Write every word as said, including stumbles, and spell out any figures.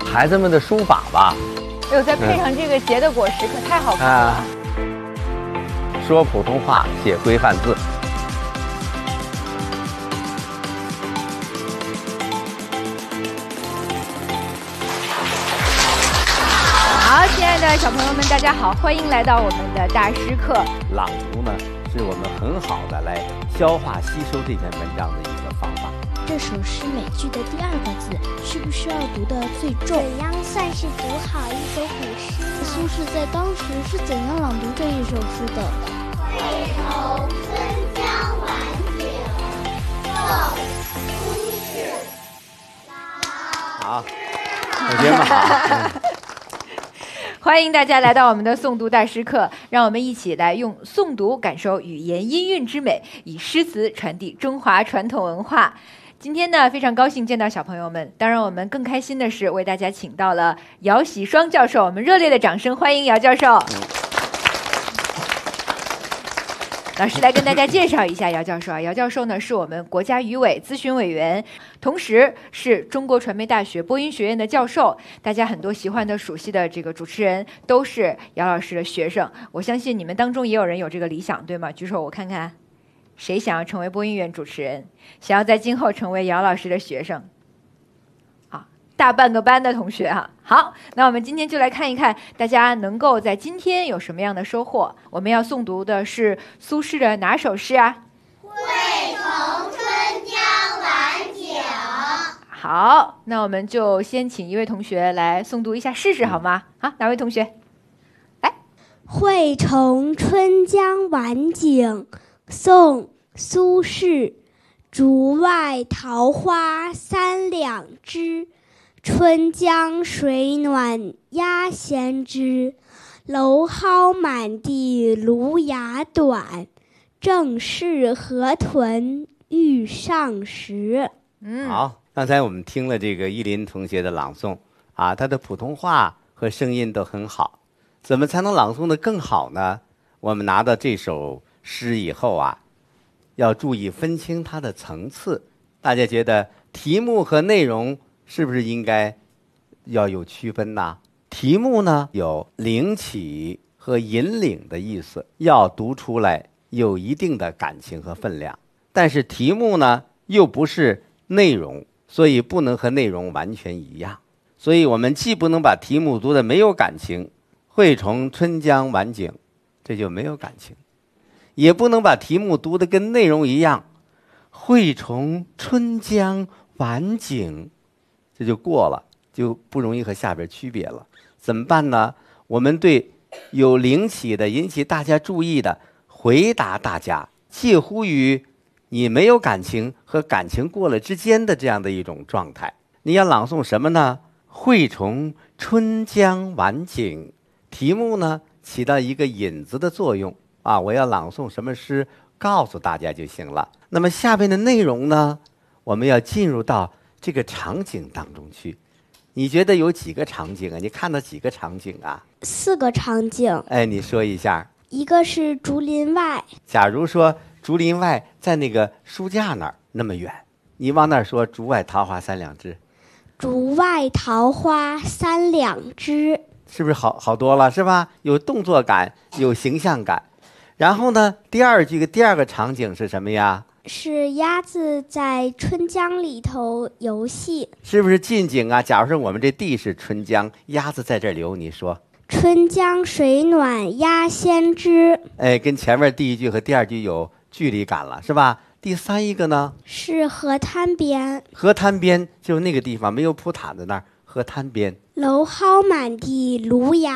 孩子们的书法吧。 哎呦，再配上这个结的果实，可太好看了。啊， 说普通话，写规范字。 好，亲爱的小朋友们，大家好，欢迎来到我们的大师课。 朗读呢，是我们很好的来消化吸收这篇文章的一个方法。 这首诗每句的第二个字，是不是要读得最重？ 怎样算是读好一首古诗呢？ 苏轼在当时是怎样朗读这一首诗的？ 惠崇春江晚景，宋苏轼。 好，同学们好。 欢迎大家来到我们的诵读大师课，让我们一起来用诵读感受语言音韵之美，以诗词传递中华传统文化。今天呢，非常高兴见到小朋友们，当然我们更开心的是为大家请到了姚喜双教授，我们热烈的掌声欢迎姚教授。老师来跟大家介绍一下姚教授啊，姚教授呢是我们国家语委咨询委员，同时是中国传媒大学播音学院的教授。大家很多喜欢的、熟悉的这个主持人都是姚老师的学生。我相信你们当中也有人有这个理想，对吗？举手我看看，谁想要成为播音员主持人，想要在今后成为姚老师的学生？啊，大半个班的同学啊。好，那我们今天就来看一看大家能够在今天有什么样的收获。我们要诵读的是苏轼的哪首诗啊？ 惠崇春江晚景。 好，那我们就先请一位同学来诵读一下试试好吗？好，哪位同学？来。 惠崇春江晚景，宋·苏轼。竹外桃花三两枝，春江水暖鸭先知。蒌蒿满地芦芽短，正是河豚欲上时。 嗯，好，刚才我们听了这个依林同学的朗诵啊，他的普通话和声音都很好。怎么才能朗诵得更好呢？我们拿到这首诗以后啊，要注意分清它的层次。大家觉得题目和内容是不是应该要有区分呢？题目呢有领起和引领的意思，要读出来有一定的感情和分量。但是题目呢又不是内容，所以不能和内容完全一样。所以我们既不能把题目读得没有感情，惠崇春江晚景，这就没有感情，也不能把题目读得跟内容一样，惠崇春江晚景，这就过了，就不容易和下边区别了。怎么办呢？我们对有领起的、引起大家注意的回答大家，介乎于你没有感情和感情过了之间的这样的一种状态。你要朗诵什么呢？惠崇春江晚景，题目呢起到一个引子的作用啊，我要朗诵什么诗告诉大家就行了。那么下边的内容呢，我们要进入到这个场景当中去。你觉得有几个场景啊？你看到几个场景啊？ 四个场景。 哎，你说一下。 一个是竹林外。 假如说竹林外在那个书架那儿那么远，你往那儿说竹外桃花三两枝。 竹外桃花三两枝， 是不是好好多了？是吧？有动作感，有形象感。然后呢，第二句的第二个场景是什么呀？ 是鸭子在春江里头游戏。 是不是近景啊？假如说我们这地是春江，鸭子在这儿游，你说春江水暖鸭先知。 哎，跟前面第一句和第二句有距离感了，是吧？第三一个呢是河滩边。 河滩边就是那个地方没有铺毯子那儿，河滩边。 蒌蒿满地芦芽